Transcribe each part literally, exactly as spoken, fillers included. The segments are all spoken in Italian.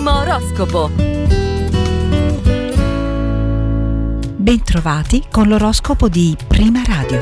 Primo oroscopo. Bentrovati con l'oroscopo di Prima Radio.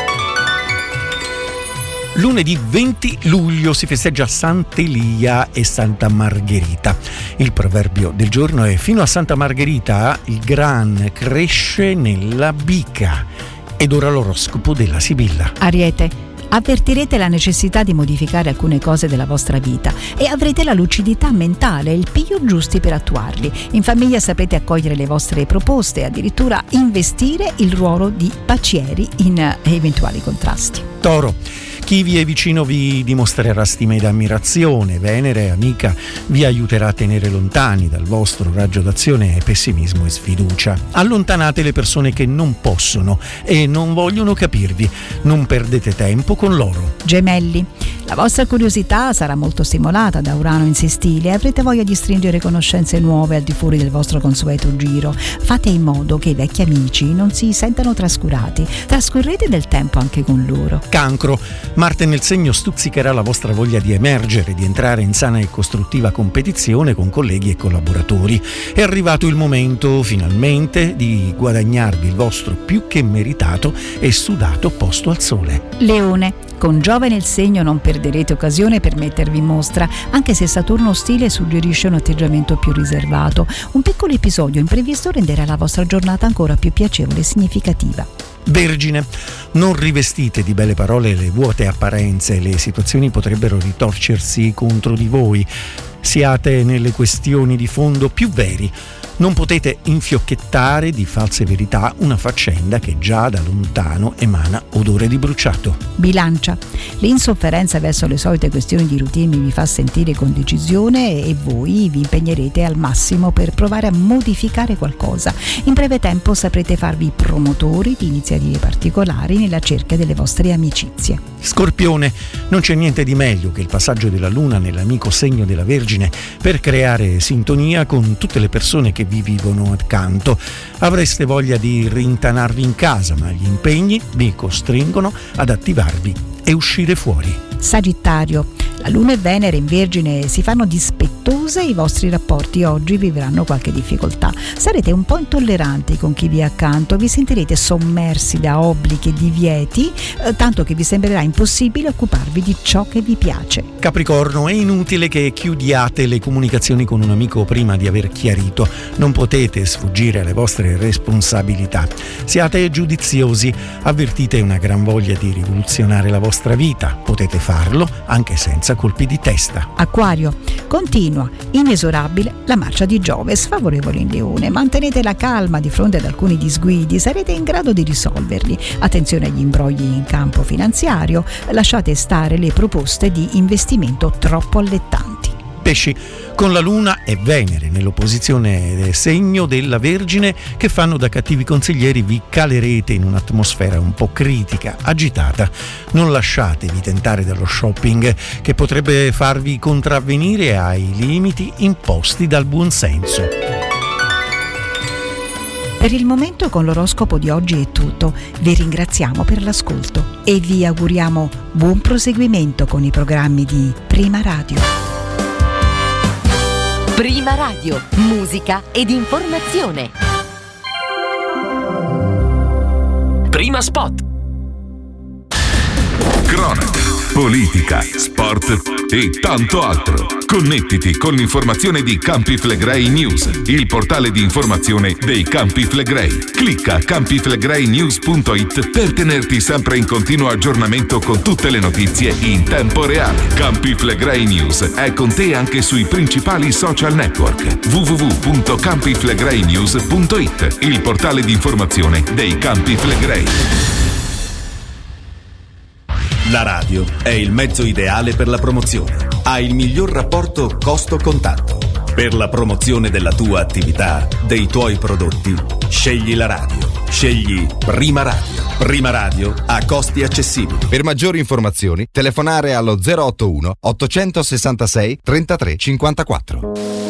Lunedì venti luglio si festeggia Sant'Elia e Santa Margherita. Il proverbio del giorno è: fino a Santa Margherita il gran cresce nella bica. Ed ora l'oroscopo della Sibilla. Ariete. Avvertirete la necessità di modificare alcune cose della vostra vita e avrete la lucidità mentale e il piglio giusti per attuarli. In famiglia saprete accogliere le vostre proposte e addirittura investire il ruolo di pacieri in eventuali contrasti. Toro. Chi vi è vicino vi dimostrerà stima ed ammirazione. Venere, amica, vi aiuterà a tenere lontani dal vostro raggio d'azione pessimismo e sfiducia. Allontanate le persone che non possono e non vogliono capirvi. Non perdete tempo con loro. Gemelli. La vostra curiosità sarà molto stimolata da Urano in sestile e avrete voglia di stringere conoscenze nuove al di fuori del vostro consueto giro. Fate in modo che i vecchi amici non si sentano trascurati. Trascorrete del tempo anche con loro. Cancro. Marte nel segno stuzzicherà la vostra voglia di emergere, di entrare in sana e costruttiva competizione con colleghi e collaboratori. È arrivato il momento, finalmente, di guadagnarvi il vostro più che meritato e sudato posto al sole. Leone. Con Giove nel segno non perderete occasione per mettervi in mostra, anche se Saturno ostile suggerisce un atteggiamento più riservato. Un piccolo episodio imprevisto renderà la vostra giornata ancora più piacevole e significativa. Vergine. Non rivestite di belle parole le vuote apparenze, le situazioni potrebbero ritorcersi contro di voi. Siate nelle questioni di fondo più veri. Non potete infiocchettare di false verità una faccenda che già da lontano emana odore di bruciato. Bilancia. L'insofferenza verso le solite questioni di routine vi fa sentire con decisione e voi vi impegnerete al massimo per provare a modificare qualcosa. In breve tempo saprete farvi promotori di iniziative particolari nella cerca delle vostre amicizie. Scorpione. Non c'è niente di meglio che il passaggio della Luna nell'amico segno della Vergine per creare sintonia con tutte le persone che vi vivono accanto. Avreste voglia di rintanarvi in casa, ma gli impegni vi costringono ad attivarvi e uscire fuori. Sagittario. La Luna e Venere in Vergine si fanno dispettose e i vostri rapporti oggi vivranno qualche difficoltà. Sarete un po' intolleranti con chi vi è accanto, vi sentirete sommersi da obblighi e divieti, eh, tanto che vi sembrerà impossibile occuparvi di ciò che vi piace. Capricorno. È inutile che chiudiate le comunicazioni con un amico prima di aver chiarito. Non potete sfuggire alle vostre responsabilità. Siate giudiziosi, avvertite una gran voglia di rivoluzionare la vostra vita. Potete farlo anche senza colpi di testa. Acquario. Continua inesorabile la marcia di Giove sfavorevole in Leone. Mantenete la calma di fronte ad alcuni disguidi, sarete in grado di risolverli. Attenzione agli imbrogli in campo finanziario, lasciate stare le proposte di investimento troppo allettanti. Pesci. Con la Luna e Venere nell'opposizione del segno della Vergine che fanno da cattivi consiglieri vi calerete in un'atmosfera un po' critica, agitata. Non lasciatevi tentare dallo shopping che potrebbe farvi contravvenire ai limiti imposti dal buonsenso. Per il momento con l'oroscopo di oggi è tutto. Vi ringraziamo per l'ascolto e vi auguriamo buon proseguimento con i programmi di Prima Radio. Prima Radio, musica ed informazione. Prima Spot. Cronaca, politica, sport e tanto altro. Connettiti con l'informazione di Campi Flegrei News, il portale di informazione dei Campi Flegrei. Clicca campi flegrei news punto it per tenerti sempre in continuo aggiornamento con tutte le notizie in tempo reale. Campi Flegrei News è con te anche sui principali social network. w w w punto campi flegrei news punto it, il portale di informazione dei Campi Flegrei. La radio è il mezzo ideale per la promozione. Ha il miglior rapporto costo-contatto. Per la promozione della tua attività, dei tuoi prodotti, scegli la radio. Scegli Prima Radio. Prima Radio a costi accessibili. Per maggiori informazioni, telefonare allo zero otto uno ottocentosessantasei trentatré cinquantaquattro.